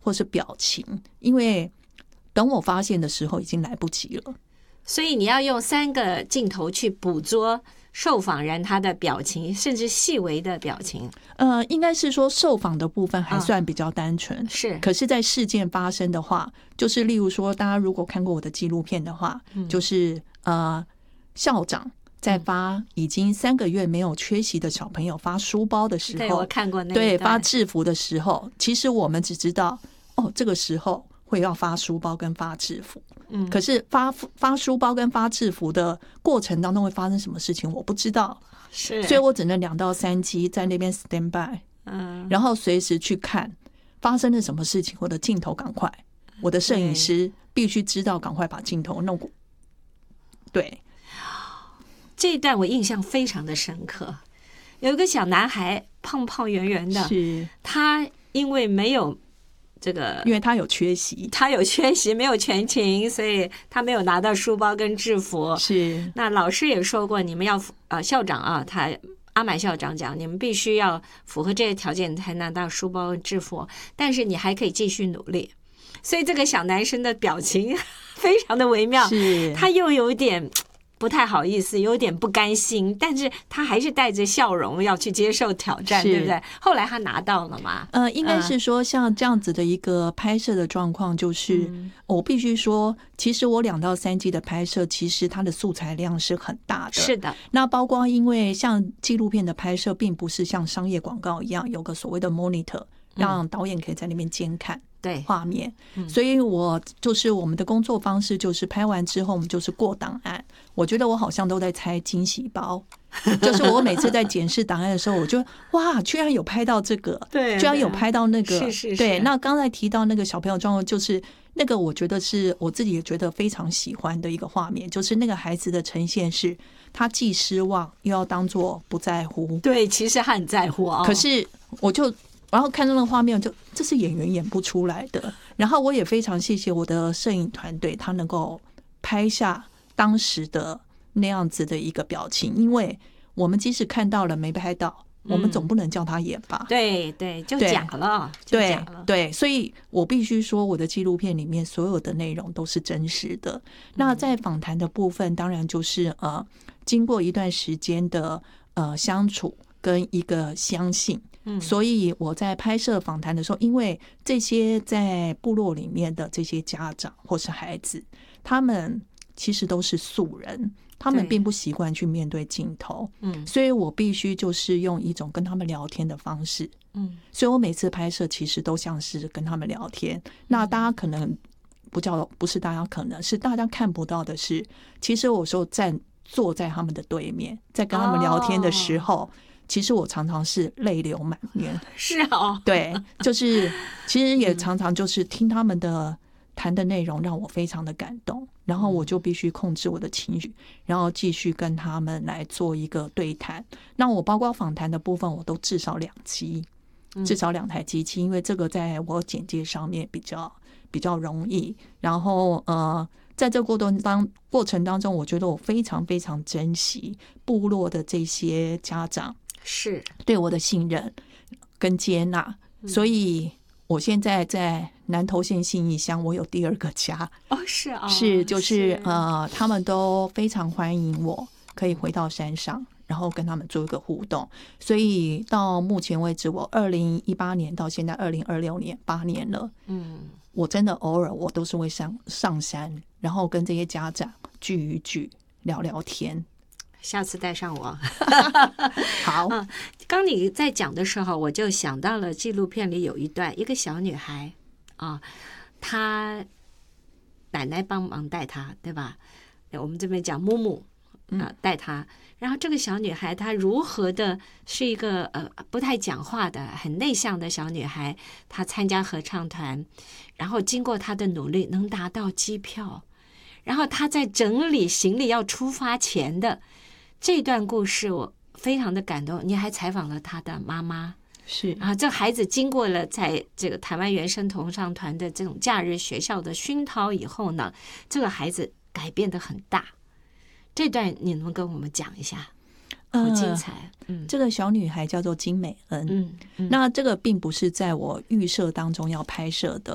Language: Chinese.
或是表情，因为等我发现的时候已经来不及了。 所以你要用3个镜头去捕捉受访人他的表情，甚至细微的表情。 应该是说受访的部分还算比较单纯， 是。 可是在事件发生的话，就是例如说大家如果看过我的纪录片的话，就是校长在发已经3个月没有缺席的小朋友发书包的时候， 对，我看过那一段。 对，发制服的时候，其实我们只知道这个时候会要发书包跟发制服，可是发书包跟发制服的过程当中会发生什么事情我不知道， 是， 所以我只能2到3机在那边 stand by，然后随时去看发生了什么事情，我的镜头赶快，我的摄影师必须知道赶快把镜头弄过。对， 这一段我印象非常的深刻。有一个小男孩，胖胖圆圆的， 是他因为没有这个， 因为他有缺席， 没有全勤，所以他没有拿到书包跟制服。 是， 那老师也说过，你们要校长啊，阿买校长讲，你们必须要符合这些条件才拿到书包跟制服，但是你还可以继续努力。所以这个小男生的表情非常的微妙， 是他又有点不太好意思，有点不甘心，但是他还是带着笑容要去接受挑战，对不对？后来他拿到了嘛？ 应该是说像这样子的一个拍摄的状况，就是我必须说，其实我2到3集的拍摄，其实它的素材量是很大的。 是的， 那包括因为像纪录片的拍摄，并不是像商业广告一样有个所谓的 monitor，让导演可以在那边监看。 对画面，所以我们的工作方式就是拍完之后我们就是过档案。我觉得我好像都在拆惊喜包，就是我每次在检视档案的时候，我就哇，居然有拍到这个， 对， 居然有拍到那个， 是。 对，那刚才提到那个小朋友状况，就是那个我觉得是我自己也觉得非常喜欢的一个画面，就是那个孩子的呈现是他既失望又要当作不在乎。 对，其实他很在乎啊， 可是然后看到那个画面，这是演员演不出来的。然后我也非常谢谢我的摄影团队，他能够拍下当时的那样子的一个表情，因为我们即使看到了没拍到，我们总不能叫他演吧？ 对，就假了， 对，所以我必须说，我的纪录片里面所有的内容都是真实的。那在访谈的部分，当然就是经过一段时间的相处跟一个相信。所以我在拍摄访谈的时候，因为这些在部落里面的这些家长或是孩子，他们其实都是素人，他们并不习惯去面对镜头，所以我必须就是用一种跟他们聊天的方式，所以我每次拍摄其实都像是跟他们聊天。那大家可能不是大家可能是大家看不到的是，其实我说坐在他们的对面，在跟他们聊天的时候，其实我常常是泪流满面。 是哦， 对，就是其实也常常就是听他们的谈的内容让我非常的感动，然后我就必须控制我的情绪，然后继续跟他们来做一个对谈。那我包括访谈的部分，我都至少2机，至少2台机器，因为这个在我简介上面比较容易。然后在这个过程当中，我觉得我非常非常珍惜部落的这些家长是对我的信任跟接纳，所以我现在在南投县信义乡，我有第2个家。是就是他们都非常欢迎我可以回到山上，然后跟他们做一个互动。所以到目前为止，我2018年到现在2026年8年了，我真的偶尔我都是会上山，然后跟这些家长聚一聚，聊聊天。 下次带上我。 好， 刚你在讲的时候，我就想到了纪录片里有一段，一个小女孩她奶奶帮忙带她，对吧？我们这边讲木木带她，然后这个小女孩她如何的是一个不太讲话的很内向的小女孩，她参加合唱团，然后经过她的努力能拿到机票，然后她在整理行李要出发前的这段故事，我非常的感动。你还采访了她的妈妈， 是啊，这孩子经过了在这个台湾原声童唱团的这种假日学校的熏陶以后呢，这个孩子改变得很大。这段你能跟我们讲一下？好精彩。 这个小女孩叫做金美恩。那这个并不是在我预设当中要拍摄的，